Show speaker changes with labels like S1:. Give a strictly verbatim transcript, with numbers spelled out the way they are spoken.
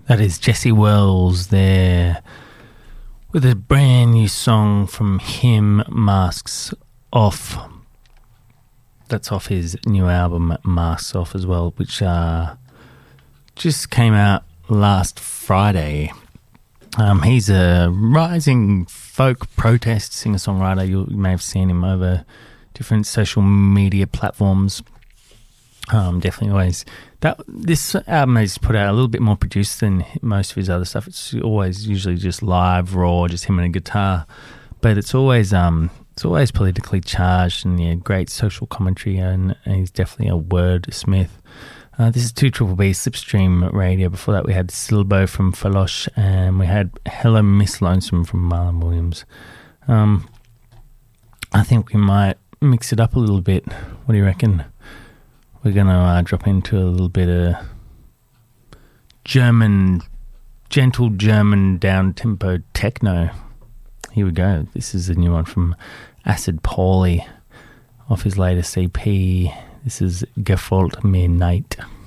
S1: That is Jesse Wells there with a brand new song from him, Masks Off. That's off his new album, Masks Off, as well, which uh, just came out last Friday. Um, he's a rising folk protest singer-songwriter. You may have seen him over different social media platforms. Um, definitely always that this album is put out a little bit more produced than most of his other stuff. It's always usually just live, raw, just him and a guitar, but it's always um it's always politically charged and yeah, great social commentary, and, and he's definitely a wordsmith. Uh, this is two Triple B Slipstream Radio. Before that, we had Silbo from Falosh, and we had Hello Miss Lonesome from Marlon Williams. Um, I think we might mix it up a little bit. What do you reckon? We're going to uh, drop into a little bit of German, gentle German down-tempo techno. Here we go. This is a new one from Acid Pauly off his latest E P. This is Gefolgt mir Neid.